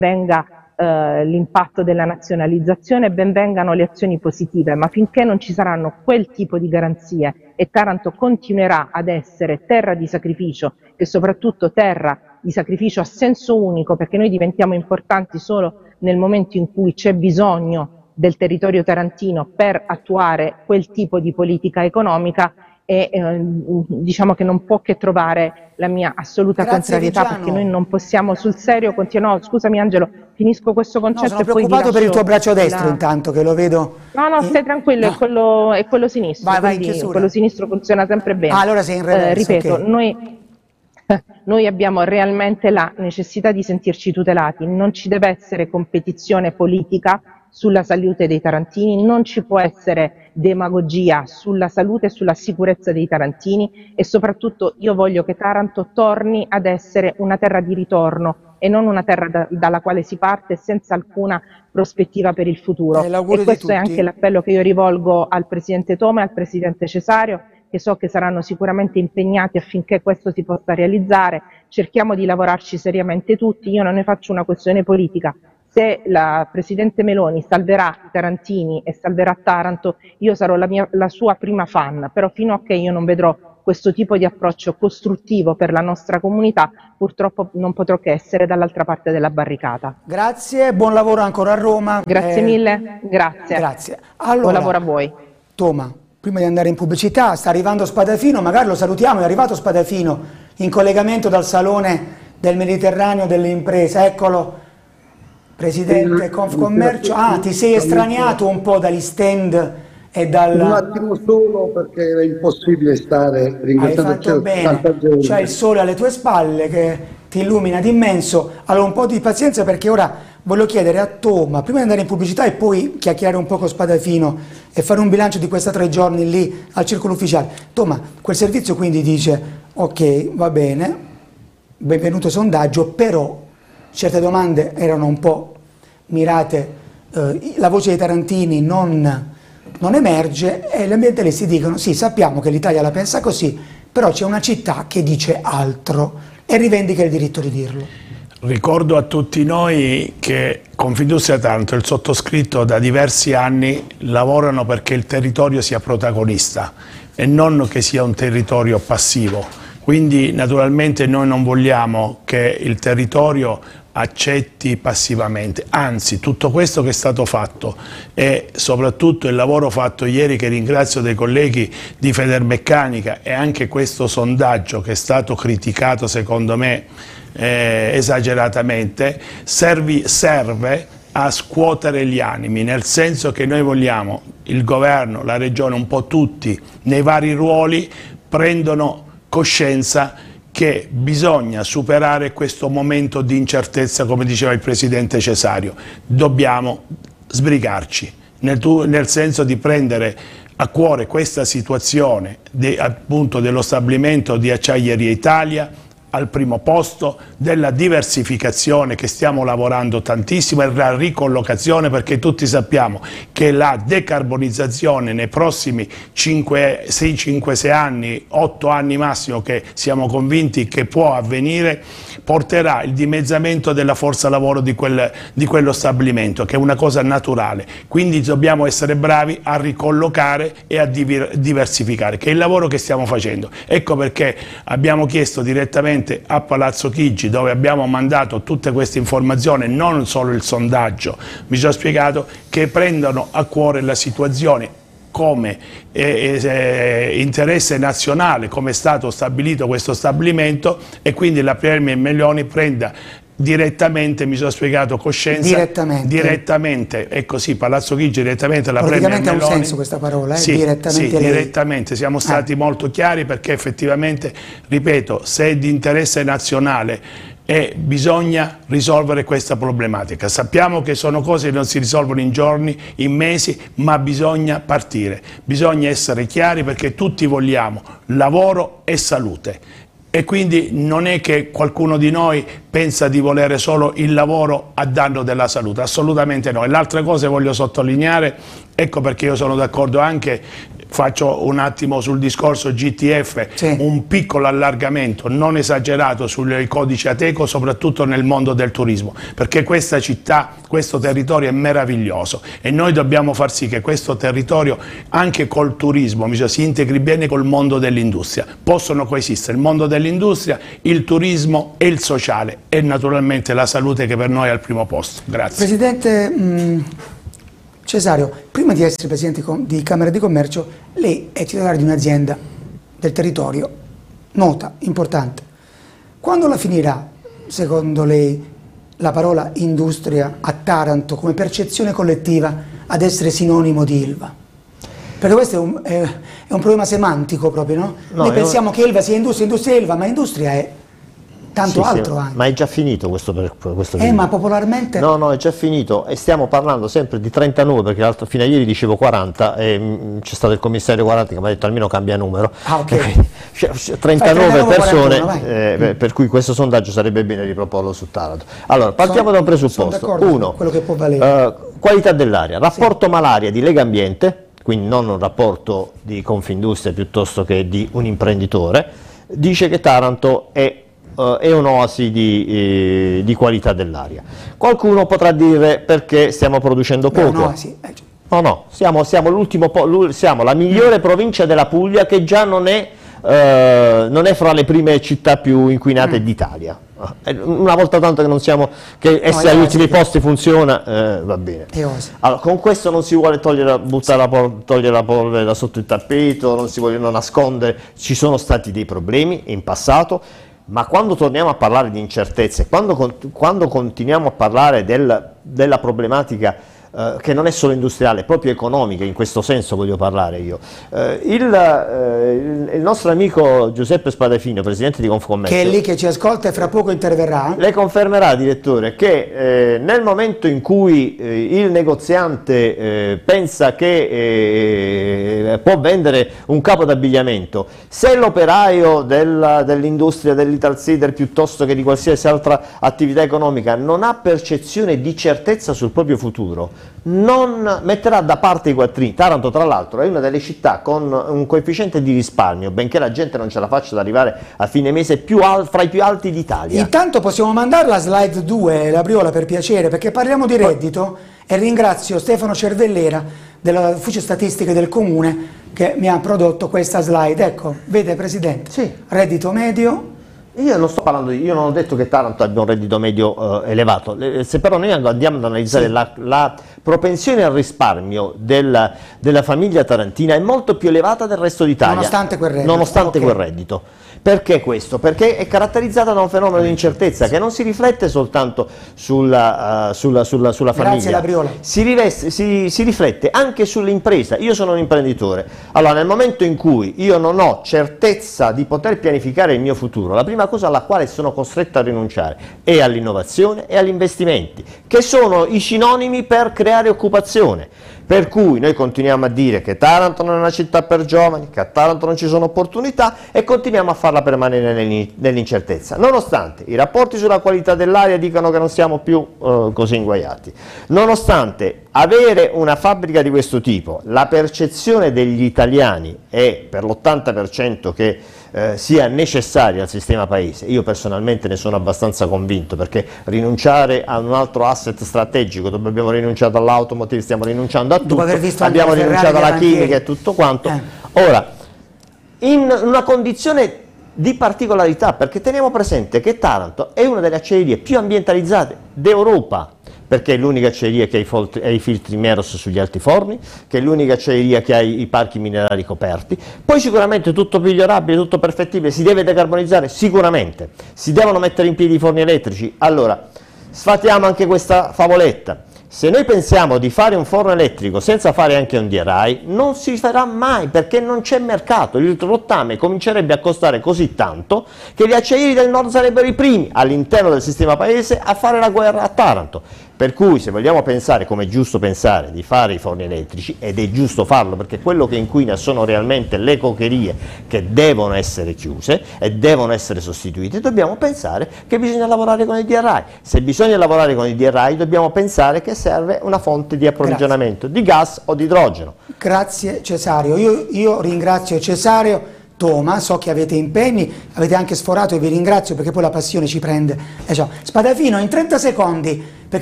venga l'impatto della nazionalizzazione, ben vengano le azioni positive, ma finché non ci saranno quel tipo di garanzie e Taranto continuerà ad essere terra di sacrificio e soprattutto terra di sacrificio a senso unico, perché noi diventiamo importanti solo nel momento in cui c'è bisogno del territorio tarantino per attuare quel tipo di politica economica, e diciamo che non può che trovare la mia assoluta contrarietà, perché noi non possiamo sul serio continuare. No, scusami Angelo, finisco questo concetto. No, sono preoccupato per il tuo braccio destro intanto, che lo vedo. No, stai tranquillo, no. È quello sinistro, quello sinistro funziona sempre bene. Allora sei in reverso, ripeto, okay. Noi abbiamo realmente la necessità di sentirci tutelati, non ci deve essere competizione politica sulla salute dei tarantini, non ci può essere demagogia sulla salute e sulla sicurezza dei tarantini, e soprattutto io voglio che Taranto torni ad essere una terra di ritorno e non una terra dalla quale si parte senza alcuna prospettiva per il futuro. E questo è anche l'appello che io rivolgo al Presidente Toma e al Presidente Cesario, che so che saranno sicuramente impegnati affinché questo si possa realizzare. Cerchiamo di lavorarci seriamente tutti, io non ne faccio una questione politica. Se la Presidente Meloni salverà i tarantini e salverà Taranto, io sarò la sua prima fan, però fino a che io non vedrò questo tipo di approccio costruttivo per la nostra comunità, purtroppo non potrò che essere dall'altra parte della barricata. Grazie, buon lavoro ancora a Roma. Grazie mille, grazie. Allora, buon lavoro a voi. Toma, prima di andare in pubblicità, sta arrivando Spadafino, magari lo salutiamo, è arrivato Spadafino in collegamento dal Salone del Mediterraneo delle Imprese, eccolo. Presidente Confcommercio, ti sei estraniato un po' dagli stand e dal... Un attimo solo, perché era impossibile stare ringraziando tanta gente. C'hai il sole alle tue spalle che ti illumina d'immenso. Allora un po' di pazienza, perché ora voglio chiedere a Toma, prima di andare in pubblicità e poi chiacchierare un po' con Spadafino e fare un bilancio di questi 3 giorni lì al circolo ufficiale. Toma, quel servizio quindi dice, ok, va bene, benvenuto sondaggio, però certe domande erano un po' mirate, la voce dei tarantini non emerge e gli ambientalisti dicono sì, sappiamo che l'Italia la pensa così, però c'è una città che dice altro e rivendica il diritto di dirlo. Ricordo a tutti noi che Confindustria Taranto e il sottoscritto da diversi anni lavorano perché il territorio sia protagonista e non che sia un territorio passivo. Quindi naturalmente noi non vogliamo che il territorio accetti passivamente, anzi tutto questo che è stato fatto e soprattutto il lavoro fatto ieri, che ringrazio dei colleghi di Federmeccanica, e anche questo sondaggio che è stato criticato secondo me esageratamente, serve a scuotere gli animi, nel senso che noi vogliamo il governo, la regione, un po' tutti nei vari ruoli prendono coscienza che bisogna superare questo momento di incertezza, come diceva il Presidente Cesario. Dobbiamo sbrigarci, nel senso di prendere a cuore questa situazione appunto dello stabilimento di Acciaierie Italia, al primo posto, della diversificazione che stiamo lavorando tantissimo, e la ricollocazione, perché tutti sappiamo che la decarbonizzazione nei prossimi 5-6 anni, 8 anni massimo, che siamo convinti che può avvenire, porterà il dimezzamento della forza lavoro di quello stabilimento, che è una cosa naturale. Quindi dobbiamo essere bravi a ricollocare e a diversificare, che è il lavoro che stiamo facendo. Ecco perché abbiamo chiesto direttamente a Palazzo Chigi, dove abbiamo mandato tutte queste informazioni, non solo il sondaggio, mi sono spiegato, che prendano a cuore la situazione come interesse nazionale, come è stato stabilito questo stabilimento, e quindi la Premier Meloni prenda direttamente, mi sono spiegato, coscienza direttamente, ecco sì, Palazzo Chigi direttamente alla Premier Meloni. Praticamente ha un senso questa parola, sì, direttamente sì, lei. Direttamente, siamo stati molto chiari, perché effettivamente, ripeto, se è di interesse nazionale e bisogna risolvere questa problematica. Sappiamo che sono cose che non si risolvono in giorni, in mesi, ma bisogna partire, bisogna essere chiari, perché tutti vogliamo lavoro e salute. E quindi non è che qualcuno di noi pensa di volere solo il lavoro a danno della salute, assolutamente no. E l'altra cosa che voglio sottolineare, ecco perché io sono d'accordo anche faccio un attimo sul discorso GTF, sì, un piccolo allargamento non esagerato sul codice Ateco, soprattutto nel mondo del turismo, perché questa città, questo territorio è meraviglioso e noi dobbiamo far sì che questo territorio anche col turismo si integri bene col mondo dell'industria. Possono coesistere il mondo dell'industria, il turismo e il sociale e naturalmente la salute, che per noi è al primo posto. Grazie. Presidente Cesario, prima di essere Presidente di Camera di Commercio, lei è titolare di un'azienda del territorio, nota, importante. Quando la finirà, secondo lei, la parola industria a Taranto come percezione collettiva ad essere sinonimo di Ilva? Perché questo è un problema semantico proprio, no? Noi pensiamo che Ilva sia industria, industria Ilva, ma industria è tanto altro anche. Ma è già finito questo ma popolarmente... No, è già finito e stiamo parlando sempre di 39, perché fino a ieri dicevo 40 e c'è stato il commissario 40 che mi ha detto almeno cambia numero. Ah, ok. 39 persone, 41, per cui questo sondaggio sarebbe bene riproporlo su Taranto. Allora, partiamo da un presupposto. Uno, quello che può valere. Qualità dell'aria, rapporto malaria di Lega Ambiente, quindi non un rapporto di Confindustria piuttosto che di un imprenditore, dice che Taranto è un'oasi di qualità dell'aria. Qualcuno potrà dire perché stiamo producendo poco. No, siamo la migliore provincia della Puglia, che già non è fra le prime città più inquinate d'Italia. Una volta tanto che non siamo, che essere agli ultimi posti funziona, va bene. Allora, con questo non si vuole togliere la polvere da sotto il tappeto, non si vogliono nascondere, ci sono stati dei problemi in passato. Ma quando torniamo a parlare di incertezze, quando continuiamo a parlare della problematica che non è solo industriale, proprio economica, in questo senso voglio parlare io, il nostro amico Giuseppe Spadafino, presidente di Confcommercio, che è lì che ci ascolta e fra poco interverrà, le confermerà, direttore, che nel momento in cui il negoziante pensa che può vendere un capo d'abbigliamento, se l'operaio dell'industria dell'Italsider piuttosto che di qualsiasi altra attività economica non ha percezione di certezza sul proprio futuro, non metterà da parte i quattrini. Taranto, tra l'altro, è una delle città con un coefficiente di risparmio, benché la gente non ce la faccia ad arrivare a fine mese, fra i più alti d'Italia. Intanto possiamo mandare la slide 2, Labriola, per piacere, perché parliamo di reddito e ringrazio Stefano Cervellera dell'Ufficio Statistiche del Comune che mi ha prodotto questa slide. Ecco, vede Presidente? Sì. Reddito medio. Io non sto parlando io non ho detto che Taranto abbia un reddito medio elevato, se però noi andiamo ad analizzare la propensione al risparmio della famiglia tarantina è molto più elevata del resto d'Italia. Nonostante quel reddito. Perché questo? Perché è caratterizzata da un fenomeno di incertezza che non si riflette soltanto sulla famiglia. Grazie, Labriola. Si riflette anche sull'impresa. Io sono un imprenditore, allora nel momento in cui io non ho certezza di poter pianificare il mio futuro, la prima cosa alla quale sono costretto a rinunciare è all'innovazione e agli investimenti, che sono i sinonimi per creare occupazione. Per cui noi continuiamo a dire che Taranto non è una città per giovani, che a Taranto non ci sono opportunità e continuiamo a farla permanere nell'incertezza, nonostante i rapporti sulla qualità dell'aria dicano che non siamo più così inguaiati, nonostante avere una fabbrica di questo tipo, la percezione degli italiani è per l'80% che sia necessaria al sistema paese. Io personalmente ne sono abbastanza convinto, perché rinunciare a un altro asset strategico, dove abbiamo rinunciato all'automotive, stiamo rinunciando a tutto, abbiamo rinunciato alla chimica e tutto quanto. Ora, in una condizione di particolarità, perché teniamo presente che Taranto è una delle acciaierie più ambientalizzate d'Europa, perché è l'unica acciaieria che ha i filtri Meros sugli altiforni, che è l'unica acciaieria che ha i parchi minerari coperti. Poi sicuramente tutto migliorabile, tutto perfettibile, si deve decarbonizzare sicuramente, si devono mettere in piedi i forni elettrici. Allora, sfatiamo anche questa favoletta. Se noi pensiamo di fare un forno elettrico senza fare anche un DRI, non si farà mai, perché non c'è mercato. Il rottame comincerebbe a costare così tanto che gli acciaieri del nord sarebbero i primi all'interno del sistema paese a fare la guerra a Taranto. Per cui, se vogliamo pensare, come è giusto pensare, di fare i forni elettrici, ed è giusto farlo perché quello che inquina sono realmente le cokerie che devono essere chiuse e devono essere sostituite, dobbiamo pensare che bisogna lavorare con i DRI. Se bisogna lavorare con i DRI, dobbiamo pensare che serve una fonte di approvvigionamento di gas o di idrogeno. Grazie Cesario, io ringrazio Cesario, Toma, so che avete impegni, avete anche sforato e vi ringrazio perché poi la passione ci prende. Spadafino, in 30 secondi, perché